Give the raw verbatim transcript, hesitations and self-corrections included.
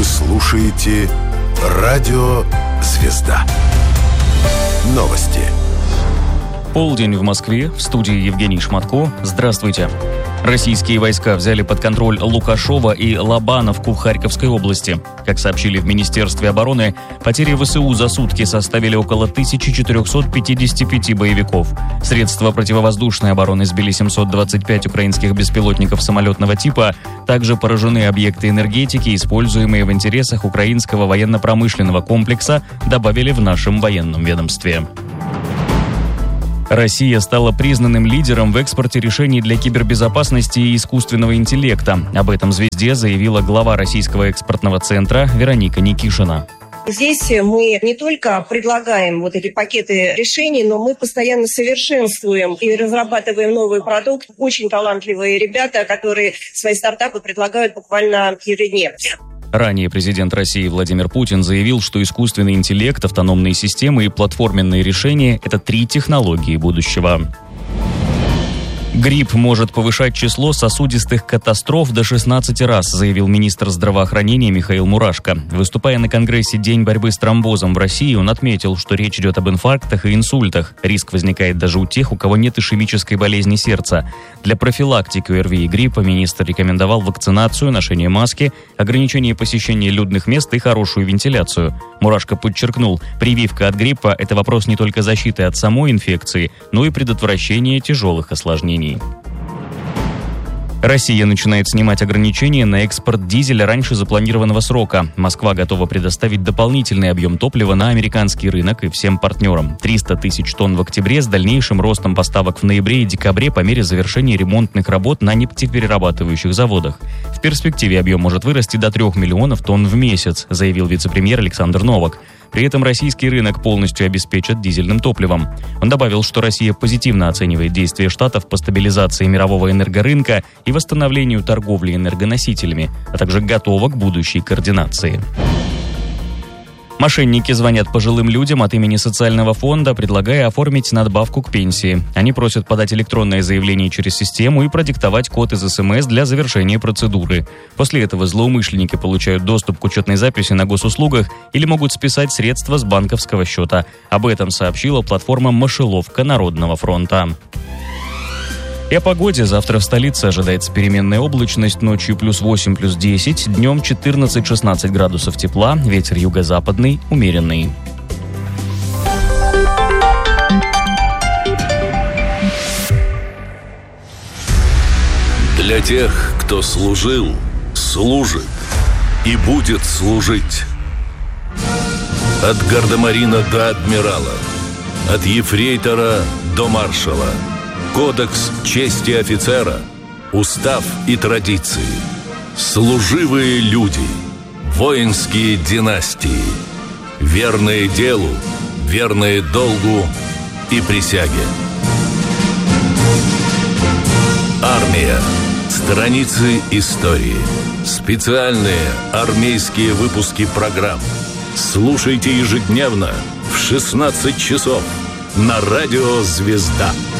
слушаете Радио «Звезда». Новости. Полдень в Москве. В студии Евгений Шматко. Здравствуйте. Российские войска взяли под контроль Лукашово и Лобановку в Харьковской области. Как сообщили в Министерстве обороны, потери ВСУ за сутки составили около тысяча четыреста пятьдесят пять боевиков. Средства противовоздушной обороны сбили семьсот двадцать пять украинских беспилотников самолетного типа. Также поражены объекты энергетики, используемые в интересах украинского военно-промышленного комплекса, добавили в нашем военном ведомстве. Россия стала признанным лидером в экспорте решений для кибербезопасности и искусственного интеллекта. Об этом «Звезде» заявила глава Российского экспортного центра Вероника Никишина. Здесь мы не только предлагаем вот эти пакеты решений, но мы постоянно совершенствуем и разрабатываем новый продукт. Очень талантливые ребята, которые свои стартапы предлагают буквально ежедневно. Ранее президент России Владимир Путин заявил, что искусственный интеллект, автономные системы и платформенные решения – это три технологии будущего. Грипп может повышать число сосудистых катастроф до шестнадцати раз, заявил министр здравоохранения Михаил Мурашко. Выступая на Конгрессе «День борьбы с тромбозом» в России, он отметил, что речь идет об инфарктах и инсультах. Риск возникает даже у тех, у кого нет ишемической болезни сердца. Для профилактики ОРВИ и гриппа министр рекомендовал вакцинацию, ношение маски, ограничение посещения людных мест и хорошую вентиляцию. Мурашко подчеркнул, прививка от гриппа – это вопрос не только защиты от самой инфекции, но и предотвращения тяжелых осложнений. Россия начинает снимать ограничения на экспорт дизеля раньше запланированного срока. Москва готова предоставить дополнительный объем топлива на американский рынок и всем партнерам. триста тысяч тонн в октябре с дальнейшим ростом поставок в ноябре и декабре по мере завершения ремонтных работ на нефтеперерабатывающих заводах. В перспективе объем может вырасти до трех миллионов тонн в месяц, заявил вице-премьер Александр Новак. При этом российский рынок полностью обеспечат дизельным топливом. Он добавил, что Россия позитивно оценивает действия Штатов по стабилизации мирового энергорынка и восстановлению торговли энергоносителями, а также готова к будущей координации. Мошенники звонят пожилым людям от имени социального фонда, предлагая оформить надбавку к пенсии. Они просят подать электронное заявление через систему и продиктовать код из СМС для завершения процедуры. После этого злоумышленники получают доступ к учетной записи на госуслугах или могут списать средства с банковского счета. Об этом сообщила платформа «Мышеловка Народного фронта». И о погоде. Завтра в столице ожидается переменная облачность, ночью плюс восемь, плюс десять, днем четырнадцать-шестнадцать градусов тепла, ветер юго-западный, умеренный. Для тех, кто служил, служит и будет служить. От гардемарина до адмирала, от ефрейтора до маршала. Кодекс чести офицера, устав и традиции, служивые люди, воинские династии, верные делу, верные долгу и присяге. Армия. Страницы истории. Специальные армейские выпуски программ. Слушайте ежедневно в шестнадцать часов на радио «Звезда».